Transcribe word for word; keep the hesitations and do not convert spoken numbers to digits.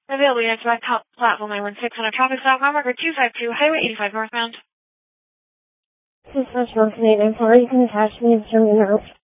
Available units by platform nine one six on a traffic stop, mile marker two five two, Highway eighty-five northbound. This is National Canadian Fire. You can attach me as German route.